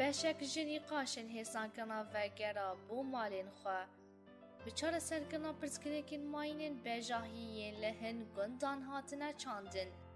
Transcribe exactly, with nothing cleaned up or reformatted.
بشک جنی قاشن هسان کنا وگرا بو مالین خوا بچار سرکنا پرسکرکین ماینین بجاهیین لهن گندان هاتنا چاندن